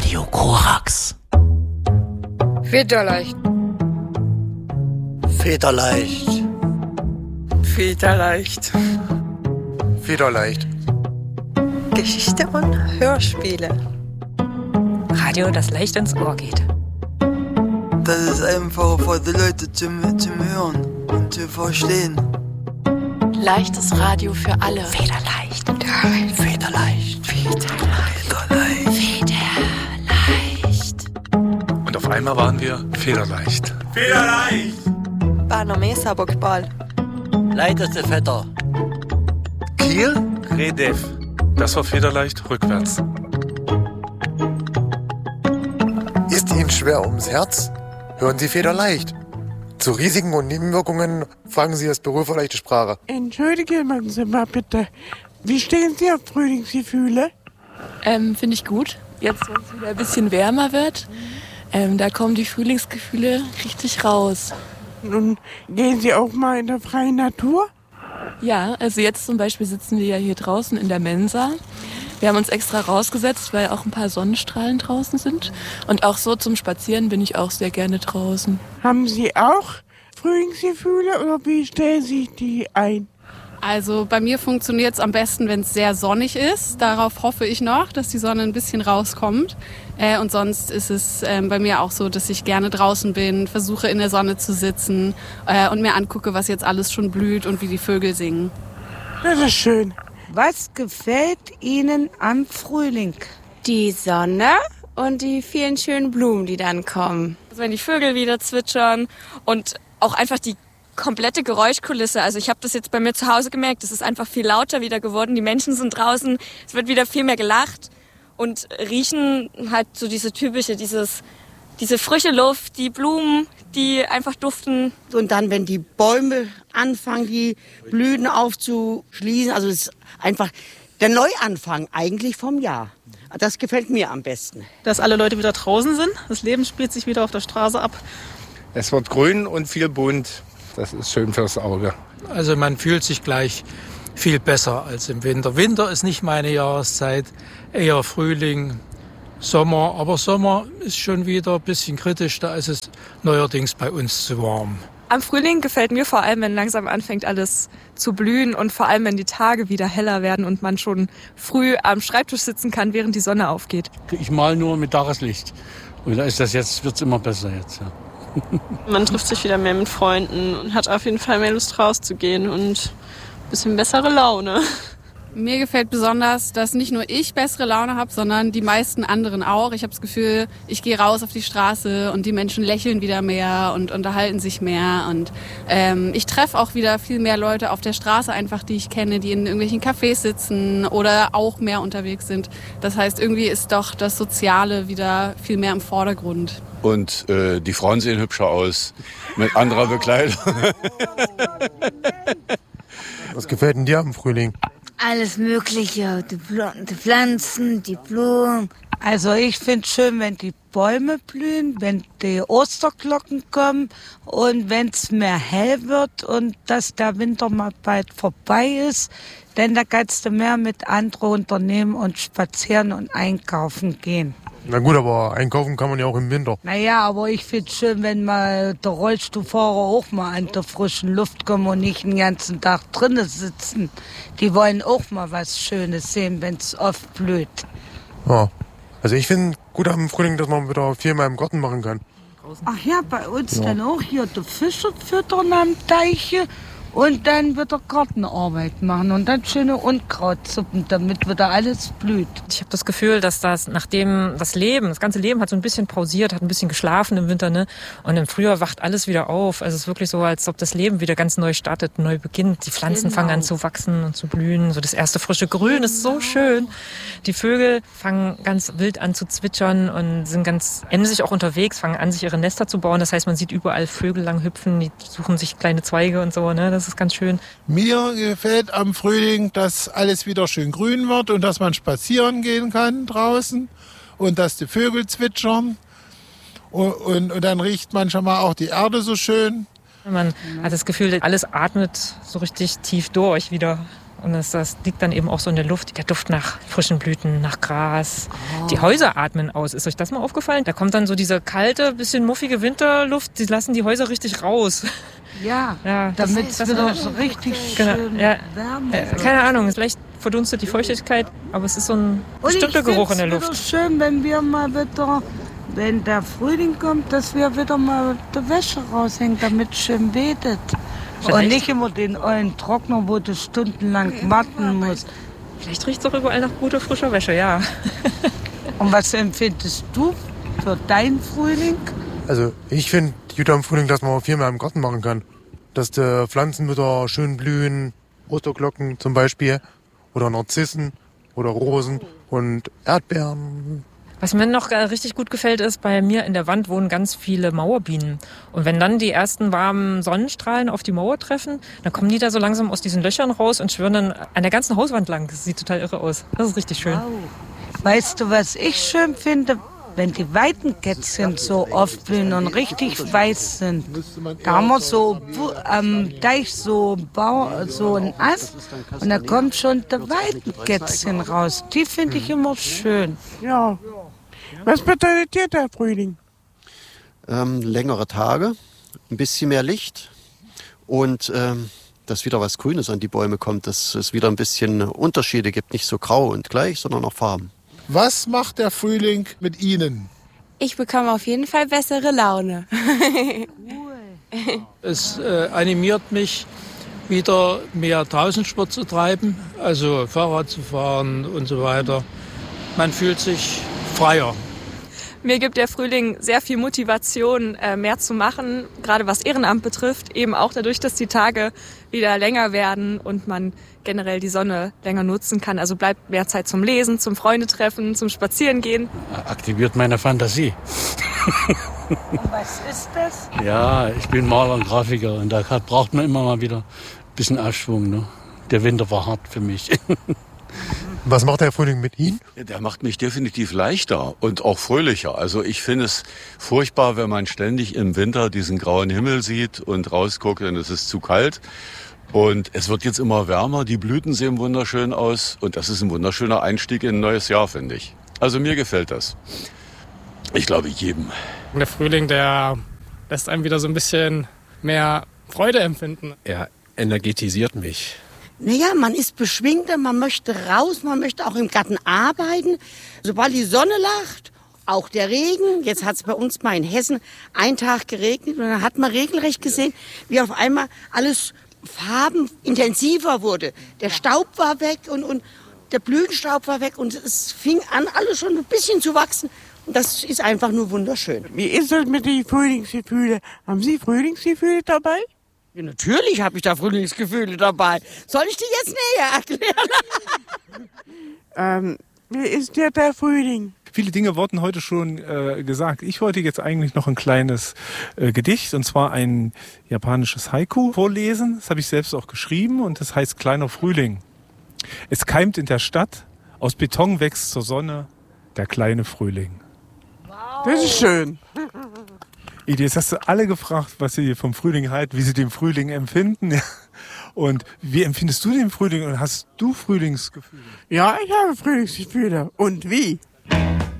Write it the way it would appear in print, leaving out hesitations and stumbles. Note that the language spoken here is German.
Radio Korax. Federleicht. Federleicht. Federleicht. Federleicht. Geschichte und Hörspiele. Radio, das leicht ins Ohr geht. Das ist einfach für die Leute zum Hören und zu verstehen. Leichtes Radio für alle. Federleicht. Federleicht. Federleicht. Und auf einmal waren wir federleicht. Federleicht. Barnomesa Bockball. Leichteste Vetter. Kiel? Redev. Das war federleicht rückwärts. Ist Ihnen schwer ums Herz? Hören Sie Federleicht. Zu Risiken und Nebenwirkungen fragen Sie das Büro für leichte Sprache. Entschuldigen Sie mal bitte. Wie stehen Sie auf Frühlingsgefühle? Finde ich gut. Jetzt, wenn es wieder ein bisschen wärmer wird, da kommen die Frühlingsgefühle richtig raus. Nun gehen Sie auch mal in der freien Natur? Ja, also jetzt zum Beispiel sitzen wir ja hier draußen in der Mensa. Wir haben uns extra rausgesetzt, weil auch ein paar Sonnenstrahlen draußen sind. Und auch so zum Spazieren bin ich auch sehr gerne draußen. Haben Sie auch Frühlingsgefühle oder wie stellen Sie die ein? Also bei mir funktioniert es am besten, wenn es sehr sonnig ist. Darauf hoffe ich noch, dass die Sonne ein bisschen rauskommt. Und sonst ist es bei mir auch so, dass ich gerne draußen bin, versuche in der Sonne zu sitzen und mir angucke, was jetzt alles schon blüht und wie die Vögel singen. Das ist schön. Was gefällt Ihnen am Frühling? Die Sonne und die vielen schönen Blumen, die dann kommen. Also wenn die Vögel wieder zwitschern und auch einfach die komplette Geräuschkulisse. Also ich habe das jetzt bei mir zu Hause gemerkt, es ist einfach viel lauter wieder geworden. Die Menschen sind draußen, es wird wieder viel mehr gelacht und riechen halt so diese diese frische Luft, die Blumen, die einfach duften. Und dann, wenn die Bäume anfangen, die Blüten aufzuschließen, also es ist einfach der Neuanfang eigentlich vom Jahr. Das gefällt mir am besten. Dass alle Leute wieder draußen sind, das Leben spielt sich wieder auf der Straße ab. Es wird grün und viel bunt. Das ist schön fürs Auge. Also man fühlt sich gleich viel besser als im Winter. Winter ist nicht meine Jahreszeit, eher Frühling, Sommer. Aber Sommer ist schon wieder ein bisschen kritisch, da ist es neuerdings bei uns zu warm. Am Frühling gefällt mir vor allem, wenn langsam anfängt alles zu blühen und vor allem, wenn die Tage wieder heller werden und man schon früh am Schreibtisch sitzen kann, während die Sonne aufgeht. Ich male nur mit Tageslicht und da ist das jetzt, wird's immer besser jetzt, ja. Man trifft sich wieder mehr mit Freunden und hat auf jeden Fall mehr Lust rauszugehen und ein bisschen bessere Laune. Mir gefällt besonders, dass nicht nur ich bessere Laune habe, sondern die meisten anderen auch. Ich habe das Gefühl, ich gehe raus auf die Straße und die Menschen lächeln wieder mehr und unterhalten sich mehr. Und ich treffe auch wieder viel mehr Leute auf der Straße einfach, die ich kenne, die in irgendwelchen Cafés sitzen oder auch mehr unterwegs sind. Das heißt, irgendwie ist doch das Soziale wieder viel mehr im Vordergrund. Und die Frauen sehen hübscher aus, mit anderer Bekleidung. Was gefällt denn dir am Frühling? Alles Mögliche, die Pflanzen, die Blumen. Also ich finde es schön, wenn die Bäume blühen, wenn die Osterglocken kommen und wenn es mehr hell wird und dass der Winter mal bald vorbei ist. Denn da kannst du mehr mit anderen unternehmen und spazieren und einkaufen gehen. Na gut, aber einkaufen kann man ja auch im Winter. Naja, aber ich finde es schön, wenn mal der Rollstuhlfahrer auch mal an der frischen Luft kommen und nicht den ganzen Tag drinnen sitzen. Die wollen auch mal was Schönes sehen, wenn es oft blüht. Ja. Also ich finde gut am Frühling, dass man wieder viel mehr im Garten machen kann. Ach ja, bei uns dann auch hier die Fische füttern am Teiche. Und dann wird er Gartenarbeit machen und dann schöne Unkrautsuppen, damit wieder alles blüht. Ich habe das Gefühl, dass nachdem das ganze Leben hat so ein bisschen pausiert, hat ein bisschen geschlafen im Winter, ne? Und im Frühjahr wacht alles wieder auf. Also es ist wirklich so, als ob das Leben wieder ganz neu startet, neu beginnt. Die Pflanzen fangen an zu wachsen und zu blühen. So das erste frische Grün ist so schön. Die Vögel fangen ganz wild an zu zwitschern und sind ganz emsig auch unterwegs, fangen an, sich ihre Nester zu bauen. Das heißt, man sieht überall Vögel lang hüpfen, die suchen sich kleine Zweige und so, ne? Das ist ganz schön. Mir gefällt am Frühling, dass alles wieder schön grün wird und dass man spazieren gehen kann draußen und dass die Vögel zwitschern und dann riecht man schon mal auch die Erde so schön. Man hat das Gefühl, alles atmet so richtig tief durch wieder. Und das liegt dann eben auch so in der Luft. Der Duft nach frischen Blüten, nach Gras. Die Häuser atmen aus. Ist euch das mal aufgefallen? Da kommt dann so diese kalte, bisschen muffige Winterluft. Die lassen die Häuser richtig raus. Ja, ja, damit es wieder so richtig schön warm ist. Keine Ahnung, vielleicht verdunstet die Feuchtigkeit, aber es ist so ein bestimmter Geruch in der Luft. Es ist schön, wenn wir mal wieder, wenn der Frühling kommt, dass wir wieder mal die Wäsche raushängen, damit es schön weht. Und nicht immer den ollen Trockner, wo du stundenlang warten musst. Vielleicht riecht es auch überall nach guter, frischer Wäsche, ja. Und was empfindest du für deinen Frühling? Also ich finde gut am Frühling, dass man viel mehr im Garten machen kann. Dass die Pflanzen wieder schön blühen, Osterglocken zum Beispiel, oder Narzissen oder Rosen und Erdbeeren. Was mir noch richtig gut gefällt, ist, bei mir in der Wand wohnen ganz viele Mauerbienen. Und wenn dann die ersten warmen Sonnenstrahlen auf die Mauer treffen, dann kommen die da so langsam aus diesen Löchern raus und schwirren dann an der ganzen Hauswand lang. Das sieht total irre aus. Das ist richtig schön. Wow. Weißt du, was ich schön finde? Wenn die Weidenkätzchen so oft blühen und richtig weiß sind. Da haben wir so am Deich so einen Ast und da kommt schon der Weidenkätzchen raus. Die finde ich immer schön. Ja. Was bedeutet dir der Frühling? Längere Tage, ein bisschen mehr Licht und dass wieder was Grünes an die Bäume kommt, dass es wieder ein bisschen Unterschiede gibt, nicht so grau und gleich, sondern auch Farben. Was macht der Frühling mit Ihnen? Ich bekomme auf jeden Fall bessere Laune. Es animiert mich, wieder mehr Draußensport zu treiben, also Fahrrad zu fahren und so weiter. Man fühlt sich freier. Mir gibt der Frühling sehr viel Motivation, mehr zu machen, gerade was Ehrenamt betrifft. Eben auch dadurch, dass die Tage wieder länger werden und man generell die Sonne länger nutzen kann. Also bleibt mehr Zeit zum Lesen, zum Freundetreffen, zum Spazierengehen. Aktiviert meine Fantasie. Und was ist das? Ja, ich bin Maler und Grafiker und da braucht man immer mal wieder ein bisschen Aufschwung. Ne? Der Winter war hart für mich. Was macht der Frühling mit Ihnen? Der macht mich definitiv leichter und auch fröhlicher. Also ich finde es furchtbar, wenn man ständig im Winter diesen grauen Himmel sieht und rausguckt und es ist zu kalt. Und es wird jetzt immer wärmer, die Blüten sehen wunderschön aus und das ist ein wunderschöner Einstieg in ein neues Jahr, finde ich. Also mir gefällt das. Ich glaube jedem. Der Frühling, der lässt einem wieder so ein bisschen mehr Freude empfinden. Er energetisiert mich. Naja, man ist beschwingter, man möchte raus, man möchte auch im Garten arbeiten. Sobald die Sonne lacht, auch der Regen. Jetzt hat es bei uns mal in Hessen einen Tag geregnet und dann hat man regelrecht gesehen, wie auf einmal alles farbenintensiver wurde. Der Staub war weg und der Blütenstaub war weg und es fing an, alles schon ein bisschen zu wachsen. Und das ist einfach nur wunderschön. Wie ist das mit den Frühlingsgefühlen? Haben Sie Frühlingsgefühle dabei? Ja, natürlich habe ich da Frühlingsgefühle dabei. Soll ich die jetzt näher erklären? Wie ist dir der Frühling? Viele Dinge wurden heute schon gesagt. Ich wollte jetzt eigentlich noch ein kleines Gedicht, und zwar ein japanisches Haiku vorlesen. Das habe ich selbst auch geschrieben und das heißt Kleiner Frühling. Es keimt in der Stadt, aus Beton wächst zur Sonne der kleine Frühling. Wow. Das ist schön. Jetzt hast du alle gefragt, was sie vom Frühling halten, wie sie den Frühling empfinden. Und wie empfindest du den Frühling und hast du Frühlingsgefühle? Ja, ich habe Frühlingsgefühle. Und wie?